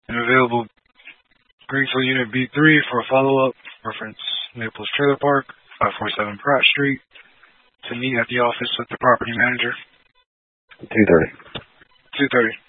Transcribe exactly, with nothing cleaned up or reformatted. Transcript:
and available Greenfield Unit B three for a follow-up. Reference Naples Trailer Park, five forty-seven Pratt Street, to meet at the office with the property manager. two thirty. two thirty.